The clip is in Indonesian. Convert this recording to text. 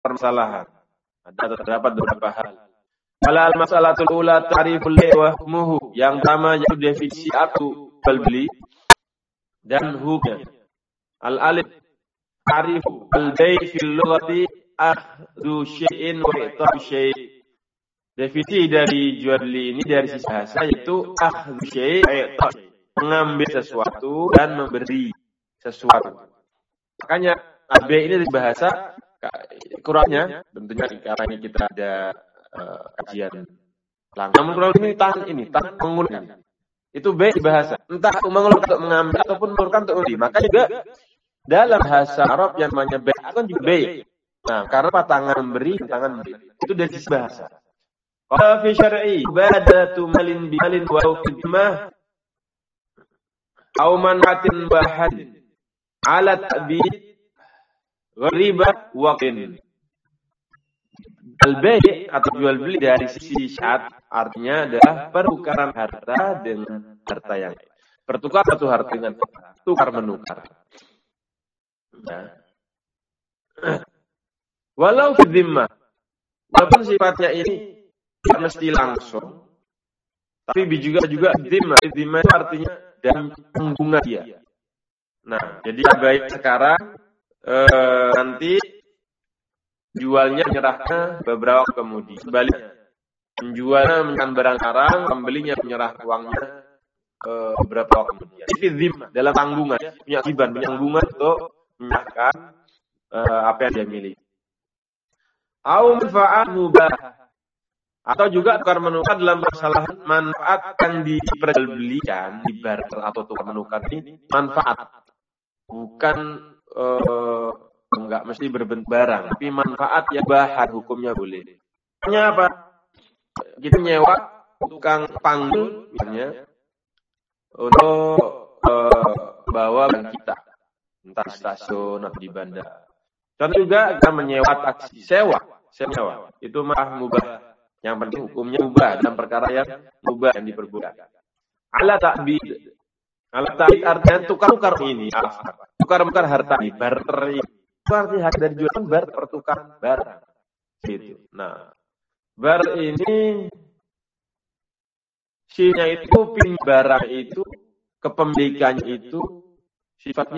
permasalahan. Terdapat beberapa hal. Al masalatul ula ta'riful bay' wa hukmuhu. Yang pertama yaitu definisi akdu jual beli dan hukumnya. Al alif ta'rifu al bay' fil lughati akhdhu syai'in wa i'ta'u syai'. Definisi dari jual beli ini dari sisi bahasa yaitu akhdhu syai' wa i'ta'u syai'. Mengambil sesuatu dan memberi sesuatu. Makanya bay' ini dari bahasa kurangnya tentunya karena ini kita ada kajian langsung. Namun kurang ini tahan mengulurkan. Itu bay' bahasa. Entah mengulurkan untuk mengambil ataupun mengulurkan untuk memberi. Maka juga dalam bahasa Arab yang namanya bay' kan juga bay'. Nah, karena tangan memberi, tangan memberi. Itu dari sisi bahasa. Qala fi syar'i badatu malin bi malin wa khidmah aw man'atin bahad ala ta'bid riba waqin. Al-bay' atau jual beli dari sisi syart artinya adalah pertukaran harta dengan harta yang lain. Pertukar satu harta dengan tukar menukar. Nah. Walau fi dhimmah, walaupun sifatnya ini tidak mesti langsung, tapi juga dhimmah. Dhimmah itu artinya dalam tanggungan dia. Nah, jadi baik sekarang nanti jualnya menyerahnya beberapa waktu kemudian. Sebaliknya, penjualnya menyerahkan barang sekarang, pembelinya menyerah uangnya beberapa waktu kemudian. Ini dhimmah dalam tanggungan, punya tanggungan untuk menyerahkan apa yang dia miliki. Au manfaat mubah, atau juga tukar menukar dalam masalah manfaat yang diperjualbelikan, dibarter atau tukar menukar ini manfaat, bukan enggak mesti berbentuk barang, tapi manfaat yang bahar hukumnya boleh. Misalnya apa? Kita nyewa tukang panggul misalnya untuk bawa barang kita, entah di stasiun atau di bandara. Dan juga kita menyewa taksi, sewa. Itu mah mubah. Yang penting hukumnya mubah dalam perkara yang mubah yang diperbolehkan. Ala ta'bid. Ala ta'bid artinya tukar-tukar ini, tukar-tukar harta ini, barter ini. Itu artinya hak dari jualan bar pertukaran barang. Gitu. Nah, bar ini sinya itu barang itu kepemilikannya itu sifatnya